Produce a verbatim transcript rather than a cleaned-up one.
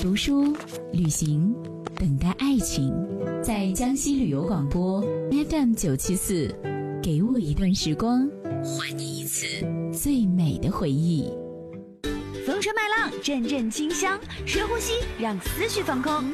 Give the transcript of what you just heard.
读书、旅行，等待爱情。在江西旅游广播 F M 九七四，给我一段时光，还你一次最美的回忆。 风吹麦浪，阵阵清香，深呼吸，让思绪放空。